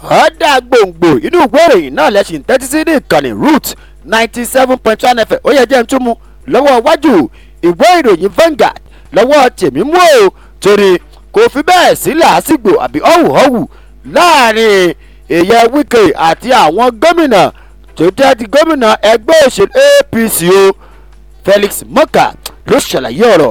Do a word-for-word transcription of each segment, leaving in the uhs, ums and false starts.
ọ̀dà gbòǹgbò inú ìwé ìròyìn náà lẹ́sìn tẹ́tí sí ní ìkànnì root ninety seven point one f m ó yẹ jẹ́ ń túmú lọ́wọ́ iwájú ìwé ìròyìn Vanguard lọ́wọ́ tèmi mú o torí kò fi bẹ́ẹ̀ sí làásìgbò àbí ọ̀hùhọ̀hù láàrin èèyàn Wike àti àwọn gómìnà tó jẹ́ ti gómìnà ẹgbẹ́ òṣèlú A P C o Felix Morka ló ṣàlàyé ọ̀rọ̀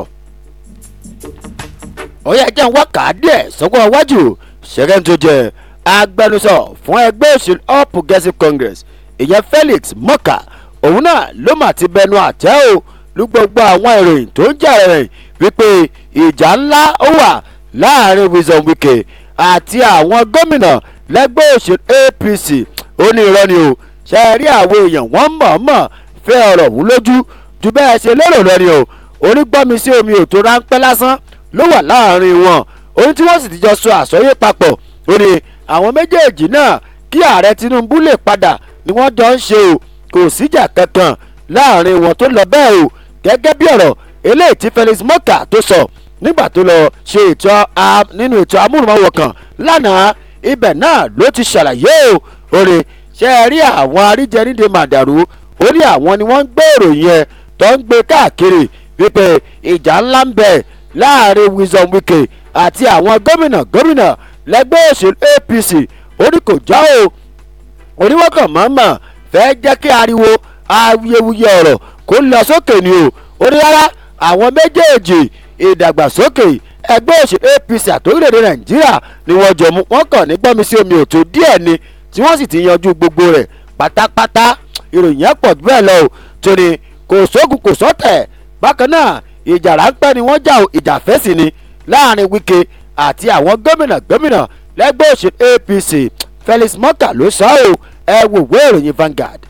ó yẹ jẹ́ ń wá kàá díẹ̀ sọ́wọ́ iwájú ṣẹ́gẹ́ tó jẹ́ agbẹnusọ fún ẹgbẹ́ òṣèlú All Progressives Congress ìyẹn Felix Morka òun náà ló mà ti bẹnu àtẹ́ o ní gbogbo àwọn ìròyìn tó ń jà rẹ̀ wípé ìjà ńlá ó wà láàrin Wilson Wike àti àwọn gómìnà lẹ́gbẹ́ òṣèlú A P C ó ní irọ́ ni o ṣe rí àwọn èèyàn wọ́n mọ̀ọ́mọ̀ fẹ́ ọ̀rọ̀ wú lójú ju bẹ́ẹ̀ ṣe lérò lọ ni o onígbọ́mi sí omi òtó ráńpẹ́ lásán ló wà láàrin wọn ohun tí wọ́n sì ti jọ sọ àsọyé papọ̀ ó ní àwọn méjèèjì náà kí ààrẹ Tinubu lè padà ni wọ́n jọ ń ṣe o kò síjà kankan láàrin wọn tó lọ bẹ́ẹ̀ o gẹ́gẹ́ bí ọ̀rọ̀ eléyìí tí Felix Morka tó sọ nígbà tó lọ ṣe ètò nínú ètò amúnmáwò kan lánàá ibẹ̀ náà ló ti ṣàlàyé o òrè ṣe é rí àwọn aríjẹníde màdàrú ó ní àwọn ni wọ́n ń gbé ìròyìn ẹ̀ tó ń gbé káàkiri wípé ìjà ńlá ń bẹ láàrin Wilson Wike àti àwọn gómìnà gómìnà lẹ́gbẹ́ òṣèlú A P C ó ní kò já o oníwọ́kàn mọ́mọ́ fẹ́ jẹ́ kí ariwo awuyewuye ọ̀rọ̀ kó lọ sókè ni o ó ní rárá àwọn méjèèjì ìdàgbàsókè ẹgbẹ́ òṣèlú A P C àtòrílẹ̀-èdè Nàìjíríà ni wọ́n jọ mú wọ́n kàn ní gbọ́mi sí omi òtó díẹ̀ ni tí wọ́n sì ti yanjú gbogbo rẹ̀ pátápátá ìròyìn ẹ̀ pọ̀ bẹ́ẹ̀ lọ o torí kò sógun kò sọ́tẹ̀ bákan náà ìjà ráńpẹ́ ni wọ́n jà o ìjà fẹ́sì ni láàrin Wike àti àwọn gómìnà gómìnà lẹ́gbẹ́ òṣèlú A P C Felix Morka ló sọ ọ́ ẹ wò wé ìròyìn Vanguard.